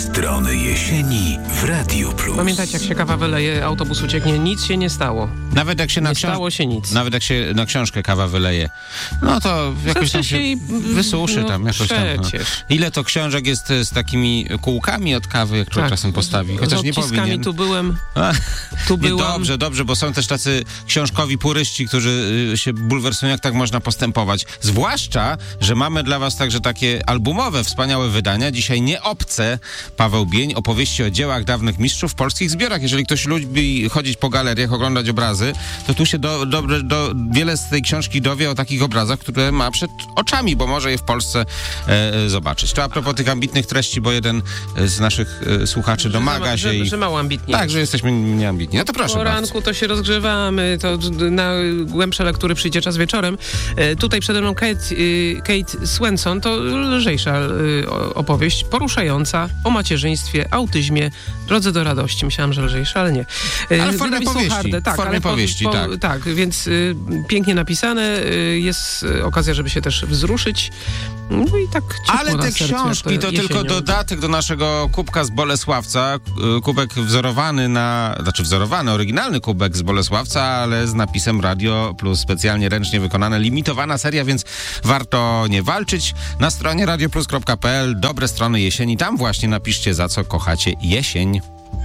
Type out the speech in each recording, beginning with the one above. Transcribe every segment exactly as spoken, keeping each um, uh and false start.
strony jesieni w Radiu Plus. Pamiętajcie, jak się kawa wyleje, autobus ucieknie, nic się nie stało. Nawet jak się na Nie książ... stało się nic. Nawet jak się na książkę kawa wyleje, no to jakoś tam się się wysuszy no, tam. Jakoś tam no. przecież. Ile to książek jest z takimi kółkami od kawy, jak człowiek Tak. czasem postawi. Chociaż Z nie odciskami powinien. tu byłem, A, tu nie, byłam. dobrze, dobrze, bo są też tacy książkowi puryści, którzy y, się bulwersują, jak tak można postępować. Zwłaszcza, że mamy dla was także takie albumowe, wspaniałe wydania. Dzisiaj nie obce Paweł Bień, opowieści o dziełach dawnych mistrzów w polskich zbiorach. Jeżeli ktoś lubi chodzić po galeriach, oglądać obrazy, to tu się do, do, do, wiele z tej książki dowie o takich obrazach, które ma przed oczami, bo może je w Polsce e, zobaczyć. To a propos tych ambitnych treści, bo jeden z naszych e, słuchaczy Że domaga za, się że, i... że mało ambitnie. Tak, że jesteśmy nieambitni. No to proszę Po bardzo. ranku to się rozgrzewamy, to na głębsze lektury przyjdzie czas wieczorem. E, tutaj przede mną Kate, y, Kate Swenson, to lżejsza y, opowieść, poruszająca o macierzyństwie, autyzmie, drodze do radości. Myślałam, że lżejsza, ale nie. E, Ale w formie wydawnictwo powieści. Harde, tak, W formie ale po, powieści, po, tak. Tak, więc y, pięknie napisane, y, jest y, okazja, żeby się też wzruszyć. No i tak ciepło Ale na te sercu, jak książki to jesienią. tylko dodatek do naszego kubka z Bolesławca. K- Kubek wzorowany na... Znaczy wzorowany, oryginalny kubek z Bolesławca, ale z napisem Radio Plus. Specjalnie ręcznie wykonana, limitowana seria, więc warto nie walczyć. Na stronie radioplus kropka p l dobre strony jesieni. Tam właśnie napiszcie, za co kochacie jesień.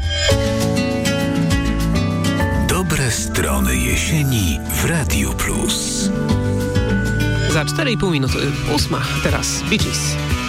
Dobre strony jesieni w Radiu Plus. Za cztery i pół minuty, ósma teraz, Bee Gees.